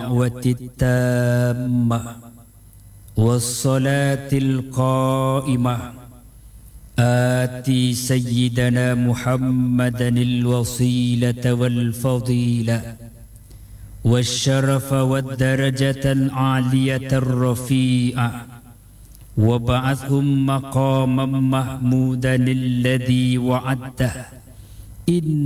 الدعوة التامة والصلاة القائمة آتي سيدنا محمدا الوصيلة والفضيلة والشرف والدرجة العالية الرفيعة وابعثهم مقاما محمودا الذي وعدته إن